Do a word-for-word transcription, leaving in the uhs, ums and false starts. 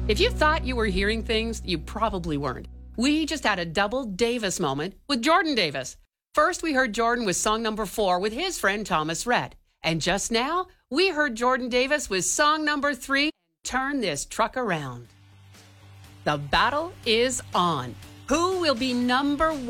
If you thought you were hearing things, you probably weren't. We just had a double Davis moment with Jordan Davis. First, we heard Jordan with song number four with his friend Thomas Rhett. And just now, we heard Jordan Davis with song number three, Turn This Truck Around. The battle is on. Who will be number one?